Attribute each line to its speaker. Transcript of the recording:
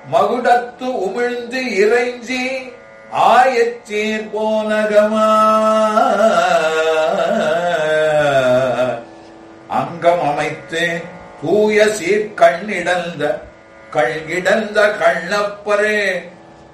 Speaker 1: மகுடத்து உமிழ்ந்து இறைஞ்சி ஆயச்சீர் போனகமா அங்கம் அமைத்து தூய சீர்கண்ணிடந்த கண்ணப்பரே